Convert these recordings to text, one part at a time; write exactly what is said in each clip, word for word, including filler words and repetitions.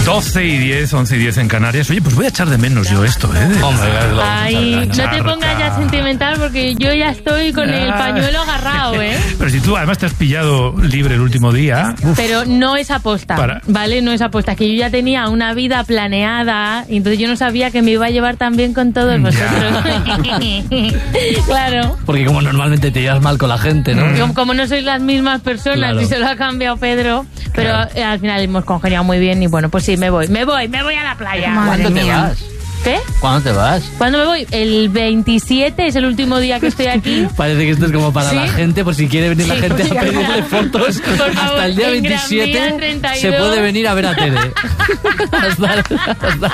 doce y diez, once y diez en Canarias. Oye, pues voy a echar de menos yo esto, ¿eh? De... Hombre, lo Ay, no te pongas ya sentimental porque yo ya estoy con el pañuelo agarrado, ¿eh? Pero si tú además te has pillado libre el último día... Uf. Pero no es aposta, Para... ¿vale? No es aposta. Que yo ya tenía una vida planeada y entonces yo no sabía que me iba a llevar tan bien con todos vosotros. Claro. Porque como normalmente te llevas mal con la gente, ¿no? Como, como no sois las mismas personas, claro. Y se lo ha cambiado Pedro. Pero claro. eh, al final hemos congeniado muy bien y bueno, pues sí, me voy. Me voy, me voy a la playa. ¿Cuándo te vas? ¿Qué? ¿Cuándo te vas? ¿Cuándo me voy? El veintisiete es el último día que estoy aquí. Parece que esto es como para ¿Sí? la gente, por si quiere venir sí, la gente a pedirle fotos. Por favor, hasta el día veintisiete se puede venir a ver a Tere. hasta, hasta...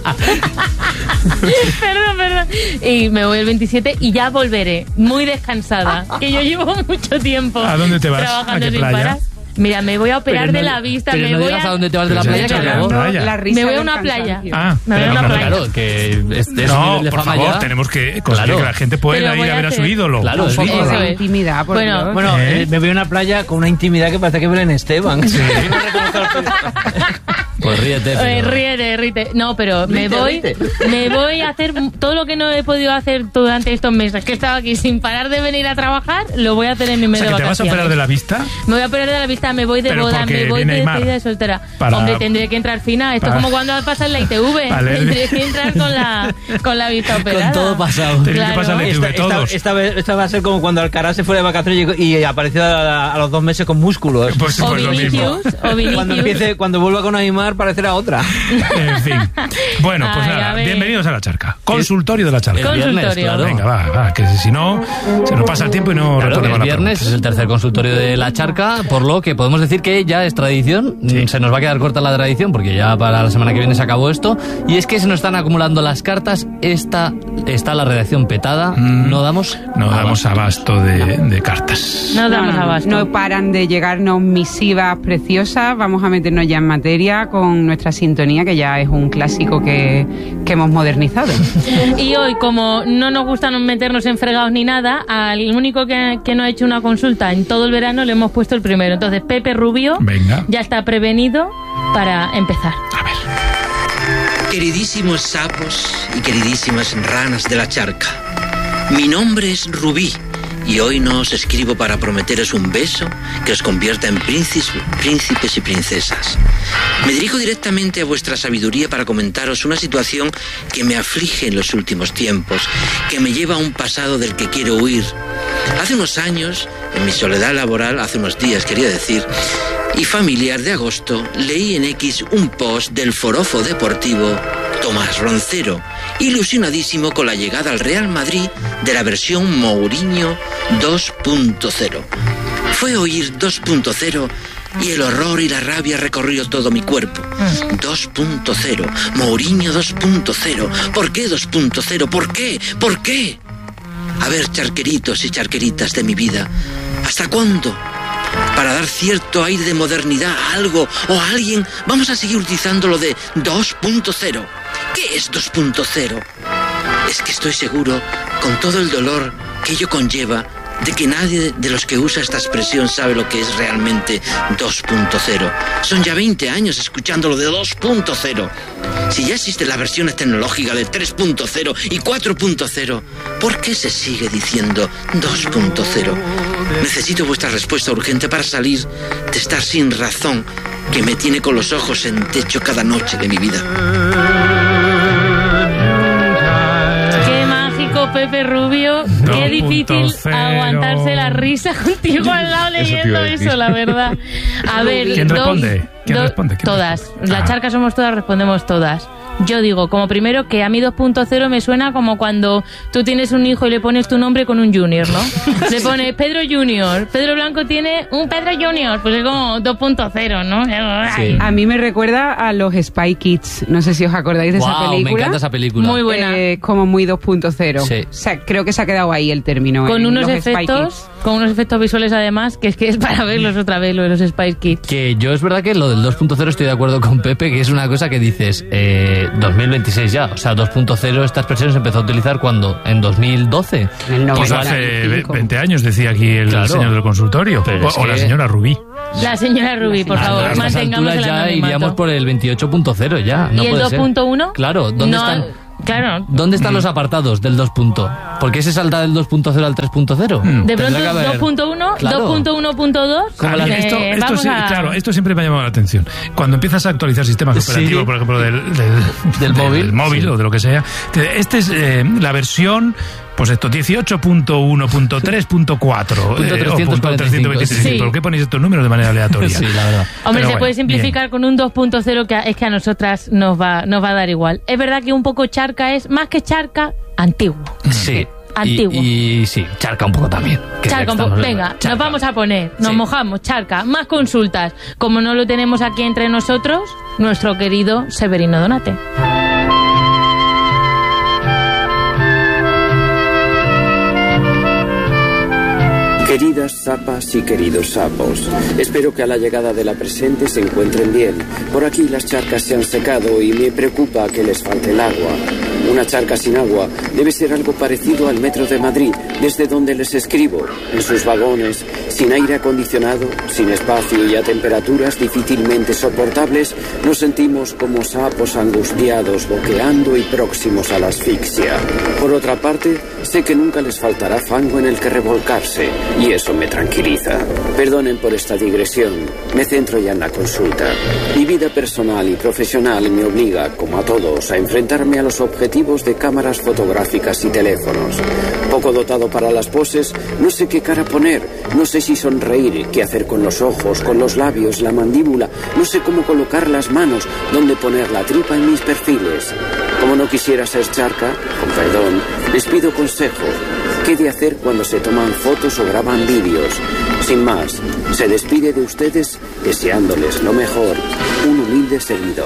Perdón, perdón. Y me voy el veintisiete y ya volveré muy descansada. Que yo llevo mucho tiempo. ¿A dónde te vas? Trabajando ¿A qué sin playa? parar. Mira, me voy a operar no, de la vista. Pero me no voy digas a... a dónde te vas de la Pero playa. que Que no, la risa me voy a una playa. Ah, me voy a una no, playa. Claro, que este es no, un nivel de por fama favor, ya. tenemos que conseguir claro. que la gente pueda ir a ver a su ídolo. Claro, un poco eso de es. intimidad, por Bueno, Dios. Bueno, ¿Eh? eh, me voy a una playa con una intimidad que parece que Belén Esteban. Sí. Pues ríete. Pero... Eh, ríete, ríete. No, pero ríete, me voy ríete. me voy a hacer todo lo que no he podido hacer durante estos meses que he estado aquí sin parar de venir a trabajar, lo voy a hacer en mi mes O sea, de que te vas a vacaciones. operar de la vista. Me voy a operar de la vista, me voy de Pero boda, me voy de despedida de soltera. Para... Hombre, tendré que entrar fina. Esto para... es como cuando pasa en la I T V. Vale. Tendré que entrar con la, con la vista operada. Con todo pasado. Tendré Claro. que pasar la I T V Esta, todos. esta, esta, vez, esta va a ser como cuando Alcaraz se fue de vacaciones y, y apareció a, a los dos meses con músculos. Pues, O pues lo mismo. Vinicius, o Vinicius. Cuando empiece, cuando vuelva con Aymar parecerá otra. En fin. Bueno, pues Ay, nada, a ver. bienvenidos a La Charca. Consultorio de La Charca. El viernes, Consultorio. claro. Venga, va, va, que si no, se nos pasa el tiempo y no Claro, que retornamos el la viernes pregunta. es el tercer consultorio de La Charca, por lo que podemos decir que ya es tradición. Sí. Se nos va a quedar corta la tradición porque ya para la semana que viene se acabó esto. Y es que se nos están acumulando las cartas. Esta está la redacción petada. Mm. No damos No damos abasto de, de cartas. No damos abasto. No paran de llegarnos misivas preciosas. Vamos a meternos ya en materia con nuestra sintonía, que ya es un clásico que, que hemos modernizado. Y hoy, como no nos gusta meternos en fregados ni nada, al único que, que no ha hecho una consulta en todo el verano le hemos puesto el primero. Entonces, Pepe Rubio Venga. ya está prevenido para empezar. A ver. Queridísimos sapos y queridísimas ranas de La Charca, mi nombre es Rubí y hoy no os escribo para prometeros un beso que os convierta en príncipes, príncipes y princesas. Me dirijo directamente a vuestra sabiduría para comentaros una situación que me aflige en los últimos tiempos, que me lleva a un pasado del que quiero huir. Hace unos años, en mi soledad laboral, hace unos días quería decir, y familiar de agosto, leí en X un post del forofo deportivo Tomás Roncero, ilusionadísimo con la llegada al Real Madrid de la versión Mourinho dos punto cero. Fue oír dos punto cero y el horror y la rabia recorrió todo mi cuerpo. dos punto cero, Mourinho dos punto cero. ¿Por qué dos punto cero? ¿Por qué? ¿Por qué? A ver, charqueritos y charqueritas de mi vida, ¿hasta cuándo? Para dar cierto aire de modernidad a algo o a alguien, vamos a seguir utilizando lo de dos punto cero. ¿Qué es dos punto cero? Es que estoy seguro, con todo el dolor que ello conlleva, de que nadie de los que usa esta expresión sabe lo que es realmente dos punto cero. Son ya veinte años escuchando lo de dos punto cero. Si ya existen las versiones tecnológicas de tres punto cero y cuatro punto cero, ¿por qué se sigue diciendo dos punto cero? Necesito vuestra respuesta urgente para salir de estar sin razón que me tiene con los ojos en techo cada noche de mi vida. Qué mágico, Pepe Rubio. Qué difícil aguantarse la risa contigo al lado leyendo eso, eso, la verdad. A ver, ¿quién dos, responde? ¿Quién dos, responde? ¿Quién todas. responde? La Ah. Charca somos todas, respondemos todas. Yo digo, como primero, que a mí dos punto cero me suena como cuando tú tienes un hijo y le pones tu nombre con un junior, ¿no? Le pones Pedro Junior. Pedro Blanco tiene un Pedro Junior. Pues es como dos punto cero, ¿no? Sí. A mí me recuerda a los Spy Kids. No sé si os acordáis de Wow, esa película. me encanta esa película. Muy buena. Eh, como muy dos punto cero. Sí. O sea, creo que se ha quedado ahí el término. Con en unos los Spy efectos, Kids. con unos efectos visuales además, que es que es para verlos otra vez, lo de los Spice Kids. Que yo es verdad que lo del dos punto cero estoy de acuerdo con Pepe, que es una cosa que dices, eh, dos mil veintiséis ya, o sea, dos punto cero esta expresión se empezó a utilizar cuando, en dos mil doce. En el Pues noventa y hace cinco. veinte años, decía aquí el Claro. señor del consultorio. Pero O, es o la que- señora Rubí. La señora Rubí, por A favor, estas mantengamos alturas el ya anonimato. iríamos por el veintiocho punto cero ya. No ¿Y el puede dos ser. punto uno? Claro, ¿dónde No, están? Claro. ¿Dónde están los apartados del dos. ¿Por qué se salta del dos punto cero al tres punto cero? De pronto dos punto uno, Claro. dos punto uno punto dos. A mí esto, eh, esto vamos sí, a... claro, esto siempre me ha llamado la atención. Cuando empiezas a actualizar sistemas Sí. operativos, por ejemplo, del, del, Del móvil, móvil sí. o de lo que sea, te- este es eh, la versión, pues esto, dieciocho punto uno punto tres punto cuatro Punto eh, o trescientos cuarenta y cinco, trescientos veintiséis. sí. ¿Por qué ponéis estos números de manera aleatoria? Sí, la verdad. Hombre, Pero se bueno, puede simplificar bien. con un dos punto cero que a- es que a nosotras nos va, nos va a dar igual. Es verdad que un poco charca es, más que charca, antiguo. Sí. Antiguo. Y, y sí, charca un poco también. que Charca un estamos- poco. Venga, charca. nos vamos a poner, nos Sí. mojamos, charca, más consultas. Como no lo tenemos aquí entre nosotros, nuestro querido Severino Donate. Queridas zapas y queridos sapos, espero que a la llegada de la presente se encuentren bien. Por aquí las charcas se han secado y me preocupa que les falte el agua. Una charca sin agua debe ser algo parecido al metro de Madrid, desde donde les escribo. En sus vagones, sin aire acondicionado, sin espacio y a temperaturas difícilmente soportables, nos sentimos como sapos angustiados, boqueando y próximos a la asfixia. Por otra parte, sé que nunca les faltará fango en el que revolcarse, y eso me tranquiliza. Perdonen por esta digresión, me centro ya en la consulta. Mi vida personal y profesional me obliga, como a todos, a enfrentarme a los objetivos de cámaras fotográficas y teléfonos. Poco dotado para las poses, no sé qué cara poner, no sé si sonreír, qué hacer con los ojos, con los labios, la mandíbula, no sé cómo colocar las manos, dónde poner la tripa en mis perfiles. Como no quisiera ser charca, con perdón, les pido consejo. ¿Qué de hacer cuando se toman fotos o graban vídeos? Sin más, se despide de ustedes deseándoles lo mejor, un humilde seguidor.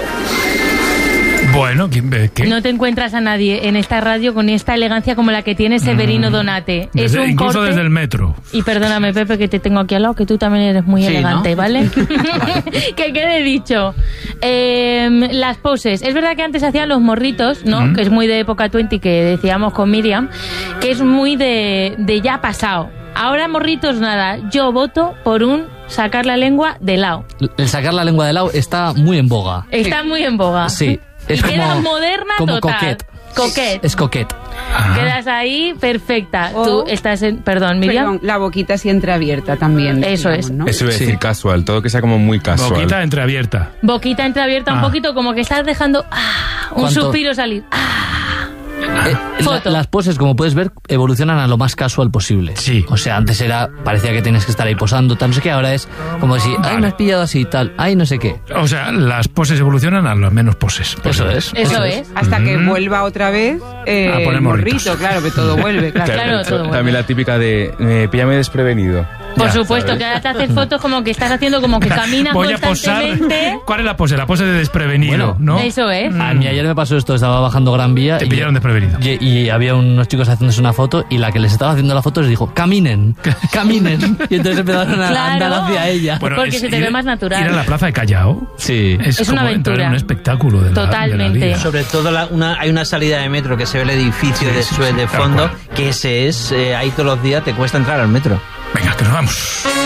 Bueno, ¿quién ve? ¿Qué? No te encuentras a nadie en esta radio con esta elegancia como la que tiene Severino Donate. Es Desde- un incluso corte... desde el metro. Y perdóname, Pepe, que te tengo aquí al lado, que tú también eres muy Sí, elegante, ¿no? ¿vale? Que quede dicho. Eh, las poses. Es verdad que antes hacían los morritos, ¿no? Ujú. Que es muy de época veinte, que decíamos con Miriam, que es muy de, de ya pasado. Ahora morritos nada. Yo voto por un sacar la lengua de lado. El sacar la lengua de lado está muy en boga. Está muy en boga. Sí. Es y queda como, moderna como total. coquette. Coquette. Es coquette. Ah. Quedas ahí perfecta. O- Tú estás en... Perdón, Miriam. Perdón, la boquita así entreabierta también. Eso digamos, es. ¿no? Eso iba a Sí. decir casual, todo que sea como muy casual. Boquita entreabierta. Boquita entreabierta un Ah. poquito, como que estás dejando ah, un ¿Cuánto? suspiro salir. Ah. Eh, la- Foto. las poses, como puedes ver, evolucionan a lo más casual posible. Sí. O sea, antes era, parecía que tienes que estar ahí posando, tal, no sé qué, ahora es como decir, ay, Vale. me has pillado así, tal, ay, no sé qué. O sea, las poses evolucionan a las menos poses. Eso es. Eso es. Hasta que Mm. vuelva otra vez eh, A poner el morritos. morrito, claro, que todo vuelve. Claro. Claro, todo bueno. También la típica de eh, píllame desprevenido. Por Ya, supuesto, ¿sabes? que ahora te haces fotos como que estás haciendo como que caminas Voy a posar. constantemente. ¿Cuál es la pose? La pose de desprevenido, Bueno, ¿no? Eso es. A mí ayer me pasó esto, estaba bajando Gran Vía Te y, pillaron desprevenido. y, y había unos chicos haciéndose una foto y la que les estaba haciendo la foto les dijo, caminen, caminen. Y entonces empezaron a Claro. andar hacia ella. Bueno, Porque es se te ir- ve más natural. Ir a la plaza de Callao Sí. es, Es una como entrar aventura. en un espectáculo de la, Totalmente. de la vida. Sobre todo la- una, hay una salida de metro que se ve el edificio Sí, de sí, Suez sí, de tal fondo, cual. que ese es, eh, ahí todos los días te cuesta entrar al metro. Venga, que nos vamos.